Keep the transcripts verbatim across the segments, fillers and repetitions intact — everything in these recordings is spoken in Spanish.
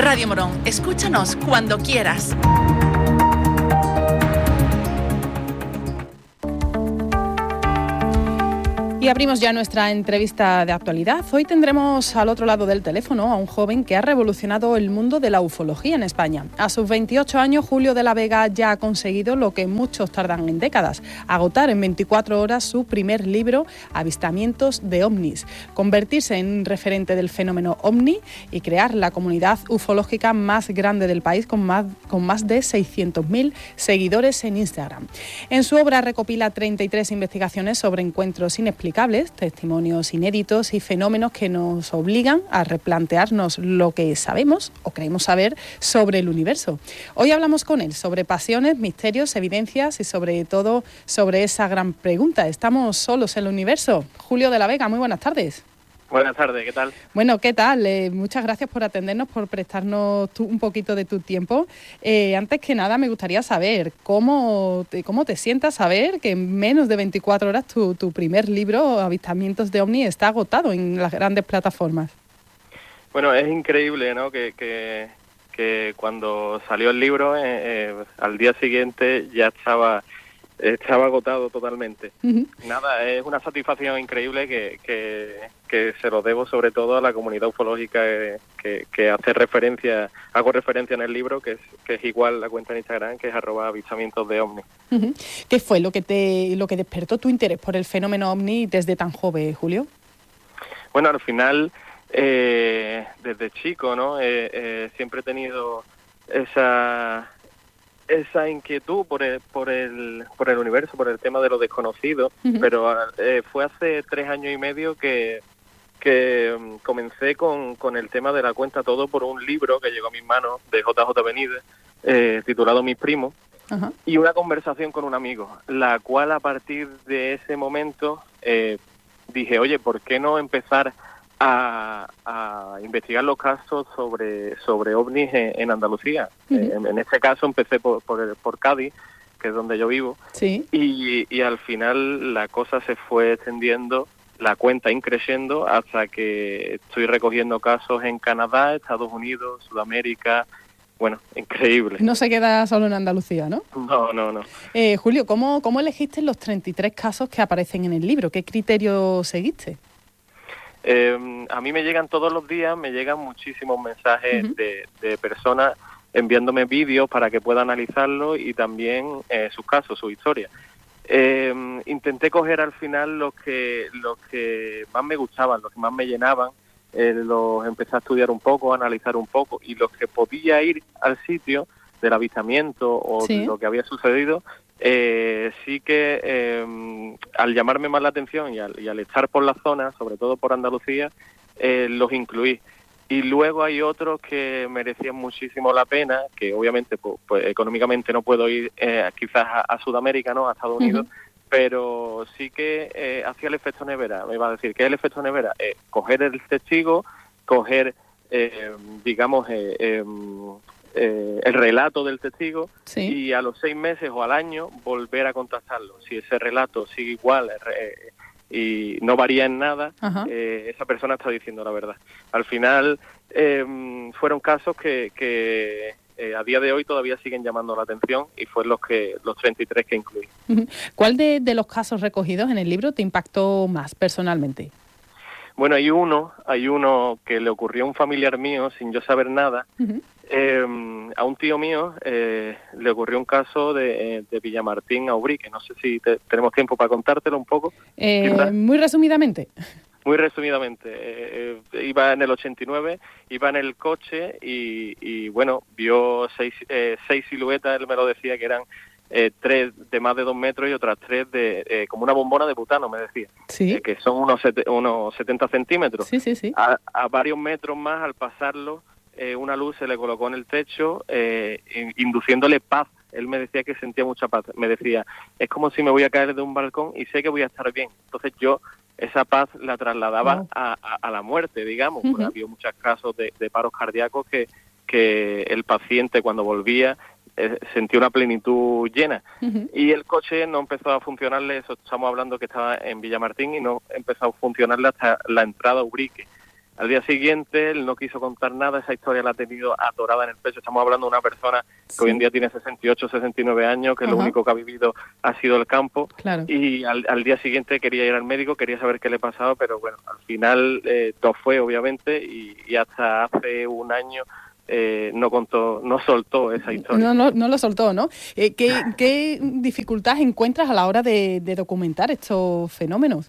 Radio Morón, escúchanos cuando quieras. Y abrimos ya nuestra entrevista de actualidad. Hoy tendremos al otro lado del teléfono a un joven que ha revolucionado el mundo de la ufología en España. A sus veintiocho años, Julio de la Vega ya ha conseguido lo que muchos tardan en décadas: agotar en veinticuatro horas su primer libro, Avistamientos de ovnis, convertirse en un referente del fenómeno ovni y crear la comunidad ufológica más grande del país, con más, con más de seiscientos mil seguidores en Instagram. En su obra recopila treinta y tres investigaciones sobre encuentros inexplicables, testimonios inéditos y fenómenos que nos obligan a replantearnos lo que sabemos o creemos saber sobre el universo. Hoy hablamos con él sobre pasiones, misterios, evidencias y sobre todo sobre esa gran pregunta: ¿estamos solos en el universo? Julio de la Vega, muy buenas tardes. Buenas tardes, ¿qué tal? Bueno, ¿qué tal? Eh, muchas gracias por atendernos, por prestarnos tu, un poquito de tu tiempo. Eh, antes que nada, me gustaría saber cómo te, cómo te sientas saber que en menos de veinticuatro horas tu, tu primer libro, Avistamientos de ovni, está agotado en las grandes plataformas. Bueno, es increíble, ¿no? Que, que, que cuando salió el libro, eh, eh, al día siguiente ya estaba... Estaba agotado totalmente. Uh-huh. Nada, es una satisfacción increíble que, que, que se lo debo sobre todo a la comunidad ufológica que, que, que hace referencia, hago referencia en el libro, que es, que es igual la cuenta en Instagram, que es arroba avistamientos de ovni. Uh-huh. ¿Qué fue lo que te lo que despertó tu interés por el fenómeno ovni desde tan joven, Julio? Bueno, al final, eh, desde chico, ¿no? Eh, eh, siempre he tenido esa... esa inquietud por el, por el por el universo, por el tema de lo desconocido, uh-huh. pero eh, fue hace tres años y medio que que um, comencé con, con el tema de la cuenta todo por un libro que llegó a mis manos de J J Benítez, eh, titulado Mis primos, uh-huh. y una conversación con un amigo, la cual a partir de ese momento eh, dije, oye, ¿por qué no empezar A, a investigar los casos sobre sobre ovnis en, en Andalucía? Uh-huh. Eh, en, en este caso empecé por, por por Cádiz, que es donde yo vivo, sí. y, y al final la cosa se fue extendiendo, la cuenta increciendo, hasta que estoy recogiendo casos en Canadá, Estados Unidos, Sudamérica. Bueno, increíble. No se queda solo en Andalucía, ¿no? No, no, no. Eh, Julio, ¿cómo, ¿cómo elegiste los treinta y tres casos que aparecen en el libro? ¿Qué criterio seguiste? Eh, a mí me llegan todos los días, me llegan muchísimos mensajes uh-huh. de, de personas enviándome vídeos para que pueda analizarlo y también eh, sus casos, su historia. Eh, intenté coger al final los que los que más me gustaban, los que más me llenaban, eh, los empecé a estudiar un poco, a analizar un poco, y los que podía ir al sitio del avistamiento o ¿sí? lo que había sucedido, Eh, sí que eh, al llamarme más la atención y al, y al estar por la zona, sobre todo por Andalucía, eh, los incluí. Y luego hay otros que merecían muchísimo la pena, que obviamente pues, pues económicamente no puedo ir eh, quizás a, a Sudamérica, ¿no? A Estados Unidos, uh-huh. pero sí que eh, hacía el efecto nevera. Me iba a decir, ¿qué es el efecto nevera? Eh, coger el testigo, coger, eh, digamos, eh, eh, Eh, el relato del testigo, sí. y a los seis meses o al año volver a contactarlo. Si ese relato sigue igual eh, y no varía en nada, eh, esa persona está diciendo la verdad. Al final eh, fueron casos que, que eh, a día de hoy todavía siguen llamando la atención, y fueron los que los treinta y tres que incluí. ¿Cuál de, de los casos recogidos en el libro te impactó más personalmente? Bueno, hay uno, hay uno que le ocurrió a un familiar mío sin yo saber nada. Uh-huh. Eh, a un tío mío eh, le ocurrió un caso de, de Villamartín a Ubrique. No sé si te, tenemos tiempo para contártelo un poco. Eh, muy resumidamente. Muy resumidamente. Eh, eh, iba en el ochenta y nueve, iba en el coche y, y bueno, vio seis, eh, seis siluetas, él me lo decía, que eran eh, tres de más de dos metros y otras tres de eh, como una bombona de butano, me decía. Sí. Eh, que son unos, sete, unos setenta centímetros. Sí, sí, sí. A, a varios metros más, al pasarlo, Eh, una luz se le colocó en el techo, eh, induciéndole paz. Él me decía que sentía mucha paz. Me decía, es como si me voy a caer de un balcón y sé que voy a estar bien. Entonces yo esa paz la trasladaba wow. a, a, a la muerte, digamos. Uh-huh. Porque había muchos casos de, de paros cardíacos que, que el paciente cuando volvía eh, sentía una plenitud llena. Uh-huh. Y el coche no empezó a funcionarle, eso estamos hablando que estaba en Villamartín, y no empezó a funcionarle hasta la entrada a Ubrique. Al día siguiente él no quiso contar nada, esa historia la ha tenido atorada en el pecho. Estamos hablando de una persona que sí. hoy en día tiene sesenta y ocho, sesenta y nueve años, que Ajá. lo único que ha vivido ha sido el campo. Claro. Y al, al día siguiente quería ir al médico, quería saber qué le pasaba, pero bueno, al final eh, todo fue, obviamente, y, y hasta hace un año eh, no contó, no soltó esa historia. No, no, no lo soltó, ¿no? Eh, ¿qué, ¿Qué dificultades encuentras a la hora de, de documentar estos fenómenos?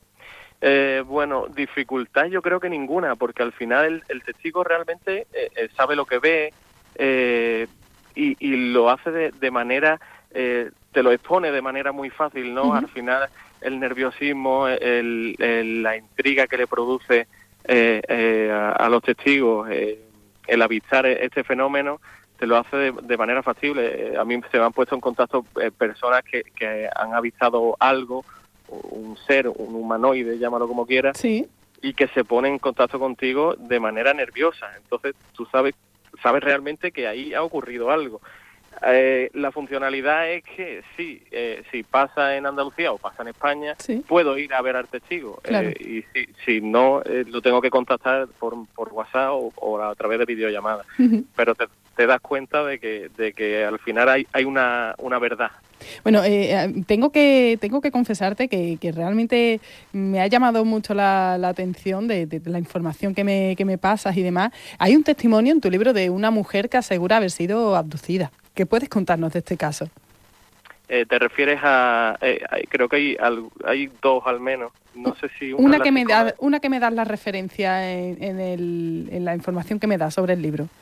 Eh, bueno, dificultad yo creo que ninguna, porque al final el, el testigo realmente eh, sabe lo que ve eh, y, y lo hace de, de manera, eh, te lo expone de manera muy fácil, ¿no? Uh-huh. Al final el nerviosismo, el, el, la intriga que le produce eh, eh, a, a los testigos, eh, el avistar este fenómeno, te lo hace de, de manera factible. A mí se me han puesto en contacto eh, personas que, que han avistado algo, un ser, un humanoide, llámalo como quieras, sí. y que se pone en contacto contigo de manera nerviosa. Entonces tú sabes sabes realmente que ahí ha ocurrido algo. Eh, la funcionalidad es que sí, eh, si pasa en Andalucía o pasa en España, sí. puedo ir a ver al testigo. Claro. Eh, y si, si no, eh, lo tengo que contactar por, por WhatsApp o, o a través de videollamada. Uh-huh. Pero te, te das cuenta de que, de que al final hay, hay una, una verdad. Bueno, eh, tengo que tengo que confesarte que, que realmente me ha llamado mucho la, la atención de, de, de la información que me, que me pasas y demás. Hay un testimonio en tu libro de una mujer que asegura haber sido abducida. ¿Qué puedes contarnos de este caso? Eh, ¿Te refieres a...? Eh, hay, creo que hay, al, hay dos al menos. No sé si... Una, una, que, me da, una que me das la referencia en, en, el, en la información que me das sobre el libro.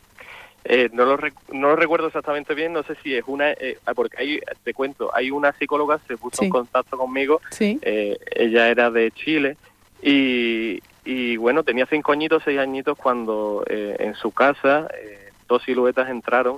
Eh, no lo rec- no lo recuerdo exactamente bien, no sé si es una, eh, porque hay, te cuento, hay una psicóloga se puso sí. en contacto conmigo, sí. eh, ella era de Chile y, y bueno, tenía cinco añitos, seis añitos cuando eh, en su casa eh, dos siluetas entraron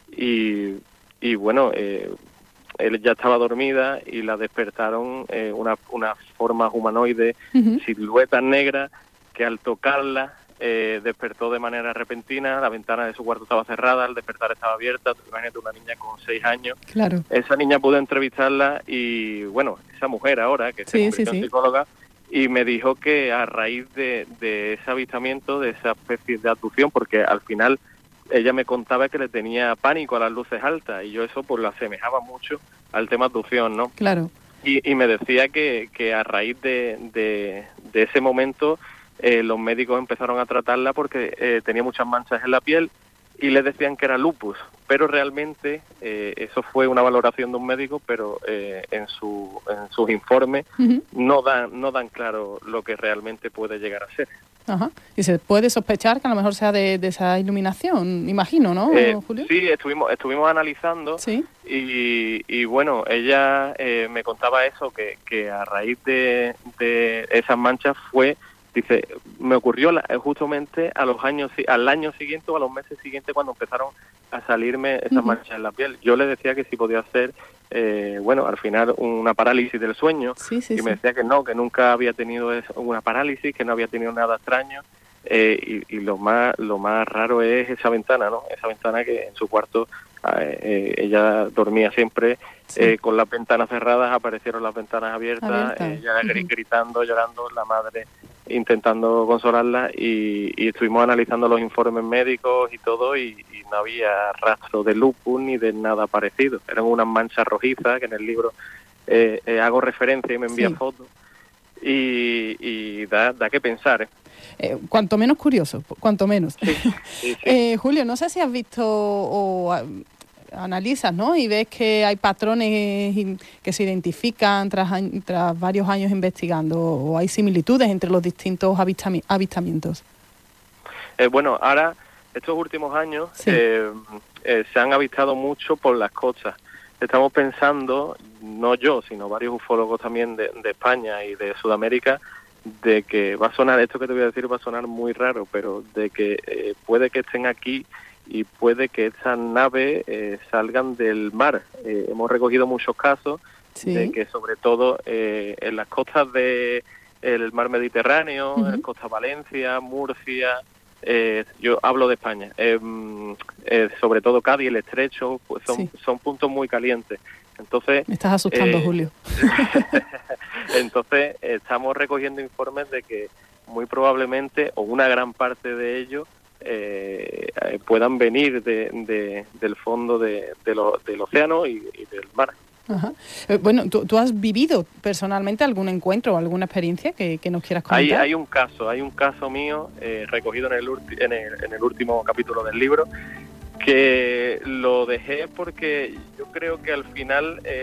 y, y bueno, eh, él ya estaba dormida y la despertaron eh, una, una forma humanoide, uh-huh. siluetas negras que al tocarla Eh, despertó de manera repentina, la ventana de su cuarto estaba cerrada, al despertar estaba abierta. Imagínate una niña con seis años. Claro. Esa niña pude entrevistarla y, bueno, esa mujer ahora, que se sí, convirtió sí, en sí. psicóloga, y me dijo que a raíz de, de ese avistamiento, de esa especie de abducción, porque al final ella me contaba que le tenía pánico a las luces altas, y yo eso pues lo asemejaba mucho al tema abducción, ¿no? Claro. Y, y me decía que, que a raíz de, de, de ese momento... Eh, los médicos empezaron a tratarla porque eh, tenía muchas manchas en la piel y le decían que era lupus, pero realmente eh, eso fue una valoración de un médico, pero eh, en, su, en sus informes uh-huh. no dan no dan claro lo que realmente puede llegar a ser. Ajá. Y se puede sospechar que a lo mejor sea de, de esa iluminación, imagino, ¿no, eh, Julio? Sí, estuvimos estuvimos analizando ¿Sí? y, y bueno, ella eh, me contaba eso, que, que a raíz de, de esas manchas fue... Dice, me ocurrió la, justamente a los años, al año siguiente o a los meses siguientes cuando empezaron a salirme esas uh-huh. manchas en la piel. Yo le decía que si podía ser, eh, bueno, al final una parálisis del sueño. Sí, sí, y sí. me decía que no, que nunca había tenido eso, una parálisis, que no había tenido nada extraño. Eh, y, y lo más lo más raro es esa ventana, ¿no? Esa ventana que en su cuarto eh, eh, ella dormía siempre sí. eh, con las ventanas cerradas, aparecieron las ventanas abiertas, Abierta. ella uh-huh. gritando, llorando, la madre intentando consolarla y, y estuvimos analizando los informes médicos y todo y, y no había rastro de lupus ni de nada parecido. Eran unas manchas rojizas que en el libro eh, eh, hago referencia y me envía sí. fotos y, y da, da que pensar, ¿eh? Eh, cuanto menos curioso, cuanto menos. Sí, sí, sí. eh, Julio, no sé si has visto o a, analizas, ¿no? Y ves que hay patrones que se identifican tras, tras varios años investigando o hay similitudes entre los distintos avistami- avistamientos. Eh, bueno, ahora, estos últimos años sí. eh, eh, se han avistado mucho por las costas. Estamos pensando, no yo, sino varios ufólogos también de, de España y de Sudamérica, de que va a sonar, esto que te voy a decir va a sonar muy raro, pero de que eh, puede que estén aquí y puede que estas naves eh, salgan del mar. Eh, hemos recogido muchos casos sí. de que sobre todo eh, en las costas del mar Mediterráneo, uh-huh. en Costa Valencia, Murcia, eh, yo hablo de España, eh, eh, sobre todo Cádiz, el Estrecho, pues son, sí. son puntos muy calientes. Entonces, me estás asustando, eh, Julio. Entonces, estamos recogiendo informes de que muy probablemente, o una gran parte de ellos, eh, puedan venir de, de, del fondo de, de lo, del océano y, y del mar. Ajá. Eh, bueno, ¿tú, ¿tú has vivido personalmente algún encuentro o alguna experiencia que, que nos quieras comentar? Hay, hay un caso, hay un caso mío eh, recogido en el, ulti- en, el, en el último capítulo del libro, que lo dejé porque yo creo que al final... Eh,